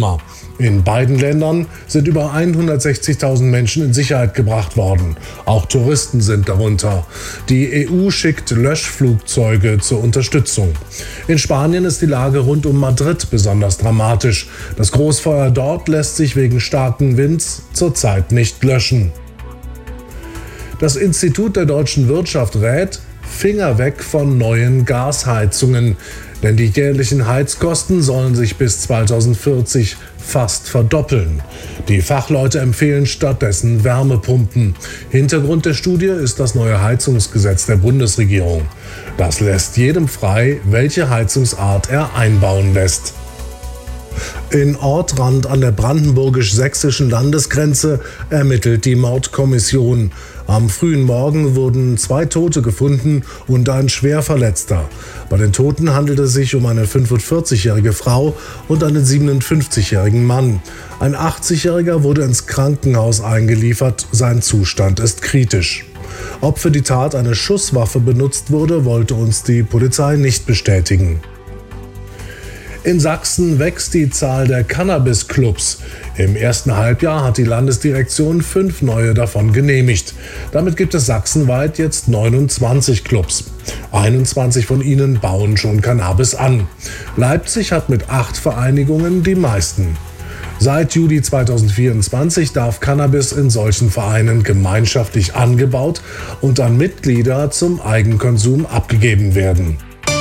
schlimmer. In beiden Ländern sind über 160.000 Menschen in Sicherheit gebracht worden. Auch Touristen sind darunter. Die EU schickt Löschflugzeuge zur Unterstützung. In Spanien ist die Lage rund um Madrid besonders dramatisch. Das Großfeuer dort lässt sich wegen starken Winds zurzeit nicht löschen. Das Institut der deutschen Wirtschaft rät: Finger weg von neuen Gasheizungen, denn die jährlichen Heizkosten sollen sich bis 2040 fast verdoppeln. Die Fachleute empfehlen stattdessen Wärmepumpen. Hintergrund der Studie ist das neue Heizungsgesetz der Bundesregierung. Das lässt jedem frei, welche Heizungsart er einbauen lässt. In Ortrand an der brandenburgisch-sächsischen Landesgrenze ermittelt die Mordkommission. Am frühen Morgen wurden 2 Tote gefunden und ein Schwerverletzter. Bei den Toten handelt es sich um eine 45-jährige Frau und einen 57-jährigen Mann. Ein 80-jähriger wurde ins Krankenhaus eingeliefert. Sein Zustand ist kritisch. Ob für die Tat eine Schusswaffe benutzt wurde, wollte uns die Polizei nicht bestätigen. In Sachsen wächst die Zahl der Cannabis-Clubs. Im ersten Halbjahr hat die Landesdirektion 5 neue davon genehmigt. Damit gibt es sachsenweit jetzt 29 Clubs. 21 von ihnen bauen schon Cannabis an. Leipzig hat mit 8 Vereinigungen die meisten. Seit Juli 2024 darf Cannabis in solchen Vereinen gemeinschaftlich angebaut und an Mitglieder zum Eigenkonsum abgegeben werden.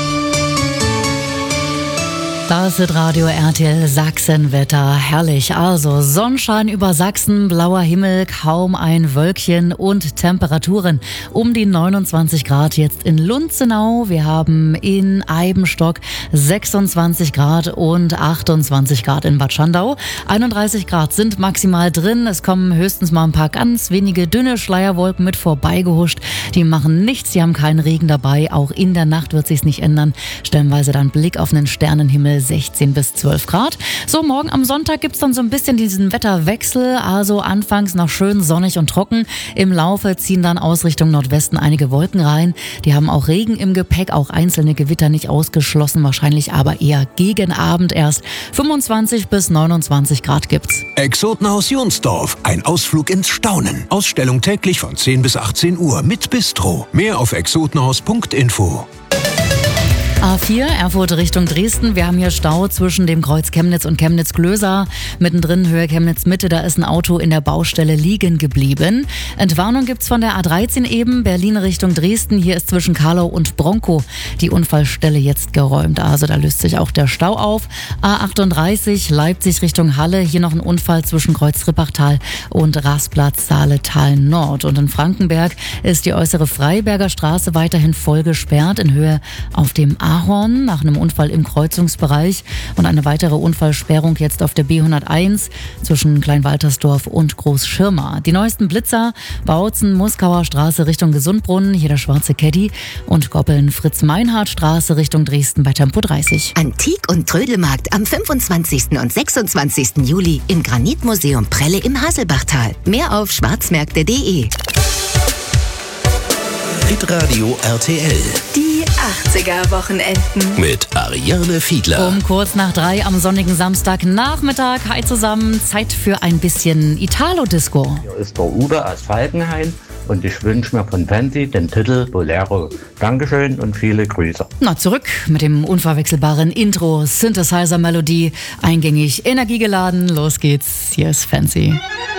Das ist Radio RTL Sachsenwetter. Herrlich. Also Sonnenschein über Sachsen, blauer Himmel, kaum ein Wölkchen und Temperaturen um die 29 Grad jetzt in Lunzenau. Wir haben in Eibenstock 26 Grad und 28 Grad in Bad Schandau. 31 Grad sind maximal drin. Es kommen höchstens mal ein paar ganz wenige dünne Schleierwolken mit vorbeigehuscht. Die machen nichts, die haben keinen Regen dabei. Auch in der Nacht wird sich's nicht ändern. Stellenweise dann Blick auf den Sternenhimmel. 16 bis 12 Grad. So, morgen am Sonntag gibt's dann so ein bisschen diesen Wetterwechsel. Also anfangs noch schön sonnig und trocken. Im Laufe ziehen dann aus Richtung Nordwesten einige Wolken rein. Die haben auch Regen im Gepäck, auch einzelne Gewitter nicht ausgeschlossen. Wahrscheinlich aber eher gegen Abend erst. 25 bis 29 Grad gibt's. Exotenhaus Jonsdorf. Ein Ausflug ins Staunen. Ausstellung täglich von 10 bis 18 Uhr mit Bistro. Mehr auf exotenhaus.info. A4, Erfurt Richtung Dresden. Wir haben hier Stau zwischen dem Kreuz Chemnitz und Chemnitz-Glösa. Mittendrin Höhe Chemnitz-Mitte, da ist ein Auto in der Baustelle liegen geblieben. Entwarnung gibt's von der A13 eben, Berlin Richtung Dresden. Hier ist zwischen Karlau und Bronkow die Unfallstelle jetzt geräumt. Also da löst sich auch der Stau auf. A38, Leipzig Richtung Halle. Hier noch ein Unfall zwischen Kreuz Rippachtal und Rasplatz Saaletal Nord. Und in Frankenberg ist die äußere Freiberger Straße weiterhin voll gesperrt in Höhe auf dem Ahorn nach einem Unfall im Kreuzungsbereich und eine weitere Unfallsperrung jetzt auf der B101 zwischen Kleinwaltersdorf und Großschirma. Die neuesten Blitzer: Bautzen, Muskauer Straße Richtung Gesundbrunnen, hier der schwarze Caddy, und Goppeln, Fritz-Meinhardt-Straße Richtung Dresden bei Tempo 30. Antik- und Trödelmarkt am 25. und 26. Juli im Granitmuseum Prelle im Haselbachtal. Mehr auf schwarzmärkte.de. Hitradio RTL. Die 80er-Wochenenden. Mit Ariane Fiedler. Um kurz nach 3 am sonnigen Samstagnachmittag. Hi zusammen, Zeit für ein bisschen Italo-Disco. Hier ist der Uwe aus Falkenhain und ich wünsche mir von Fancy den Titel Bolero. Dankeschön und viele Grüße. Na, zurück mit dem unverwechselbaren Intro, Synthesizer-Melodie, eingängig, energiegeladen. Los geht's, hier ist Fancy.